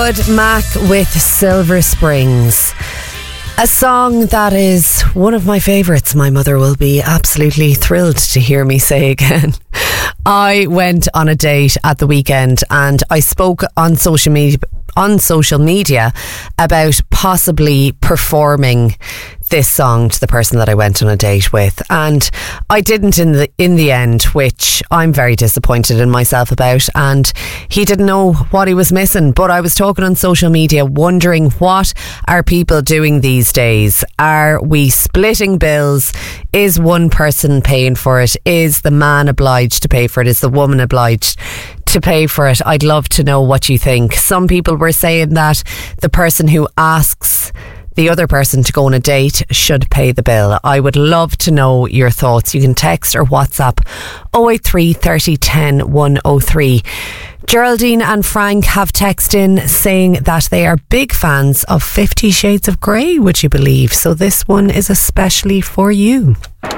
Fleetwood Mac with Silver Springs. A song that is one of my favourites. My mother will be absolutely thrilled to hear me say again. I went on a date at the weekend and I spoke on social media about possibly performing this song to the person that I went on a date with, and I didn't in the end, which I'm very disappointed in myself about, and he didn't know what he was missing. But I was talking on social media wondering, what are people doing these days? Are we splitting bills? Is one person paying for it? Is the man obliged to pay for it? Is the woman obliged to pay for it? I'd love to know what you think. Some people were saying that the person who asks the other person to go on a date should pay the bill. I would love to know your thoughts. You can text or WhatsApp 083 30 10 103. Geraldine and Frank have texted in saying that they are big fans of 50 Shades of Grey, would you believe? So this one is especially for you.